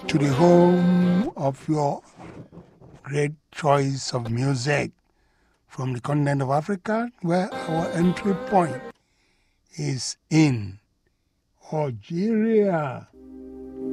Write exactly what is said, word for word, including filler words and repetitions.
to the home of your great choice of music from the continent of Africa, where our entry point is in Algeria.